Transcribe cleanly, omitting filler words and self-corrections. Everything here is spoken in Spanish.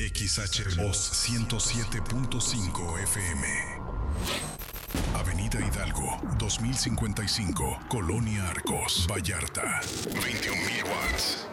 XHVOZ 107.5 FM. Avenida Hidalgo, 2055, Colonia Arcos, Vallarta. 21,000 watts.